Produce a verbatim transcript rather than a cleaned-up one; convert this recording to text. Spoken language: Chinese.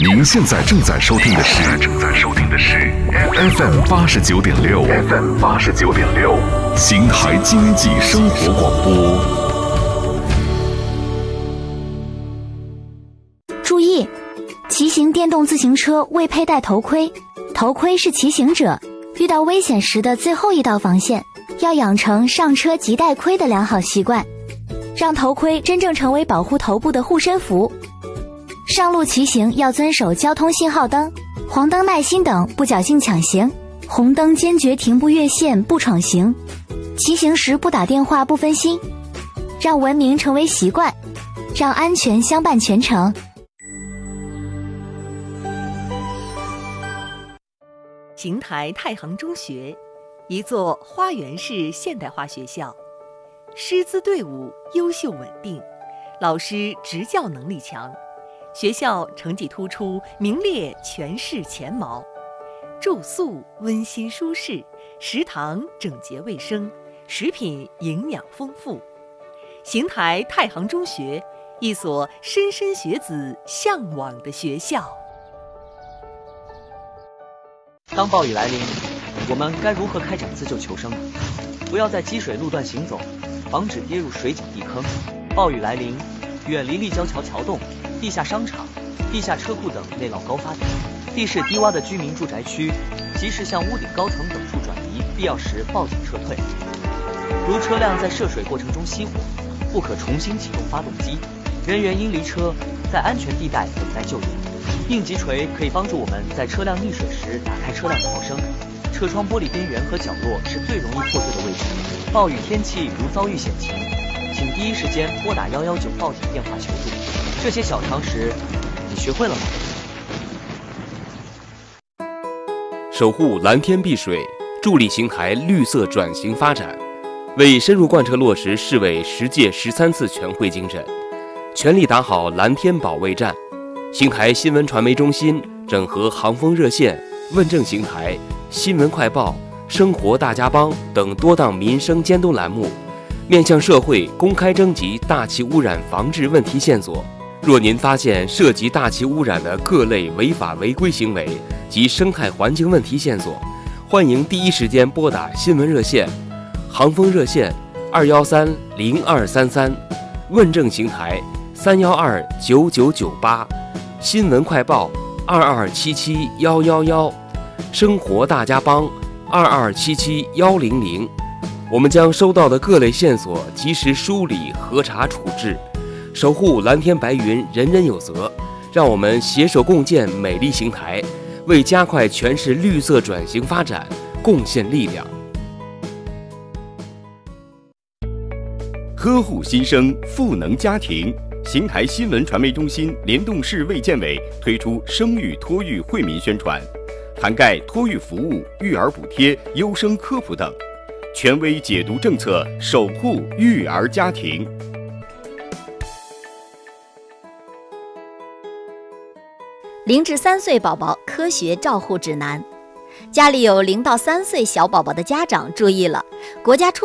您现在正在收听的是正在收听的是 F M 八十九点六 F M 八十九点六邢台经济生活广播。 注意，骑行电动自行车未佩戴头盔，头盔是骑行者遇到危险时的最后一道防线，要养成上车即戴盔的良好习惯，让头盔真正成为保护头部的护身符。上路骑行要遵守交通信号灯、黄灯耐心等，不侥幸抢行，红灯坚决停不越线不闯行，骑行时不打电话不分心，让文明成为习惯，让安全相伴全程。 邢台太行中学，一座花园式现代化学校，师资队伍优秀稳定，老师执教能力强，学校成绩突出，名列全市前茅。住宿温馨舒适，食堂整洁卫生，食品营养丰富。邢台太行中学，一所莘莘学子向往的学校。 当暴雨来临，我们该如何开展自救求生呢？不要在积水路段行走，防止跌入水井地坑。暴雨来临，远离立交桥桥洞、地下商场、地下车库等内涝高发点，地势低洼的居民住宅区，及时向屋顶高层等处转移，必要时报警撤退。如车辆在涉水过程中熄火，不可重新启动发动机，人员应离车，在安全地带等待救援。应急锤可以帮助我们在车辆溺水时打开车辆逃生，车窗玻璃边缘和角落是最容易破碎的位置。暴雨天气如遭遇险情，请第一时间拨打一一九报警电话求助。这些小常识，你学会了吗？ 守护蓝天碧水，助力邢台绿色转型发展，为深入贯彻落实市委十届十三次全会精神，全力打好蓝天保卫战。邢台新闻传媒中心整合航风热线、问政邢台、新闻快报、生活大家帮等多档民生监督栏目，面向社会公开征集大气污染防治问题线索。若您发现涉及大气污染的各类违法违规行为及生态环境问题线索，欢迎第一时间拨打新闻热线、航风热线二幺三零二三三，问政邢台三幺二九九九八。新闻快报二二七七幺幺幺，生活大家帮二二七七幺零零，我们将收到的各类线索及时梳理、核查、处置，守护蓝天白云，人人有责。让我们携手共建美丽邢台，为加快全市绿色转型发展贡献力量。 呵护新生，赋能家庭。邢台新闻传媒中心联动市卫健委推出生育托育惠民宣传，涵盖托育服务、育儿补贴、优生科普等，权威解读政策，守护育儿家庭。 零至三岁宝宝科学照护指南，家里有零到三岁小宝宝的家长注意了，国家出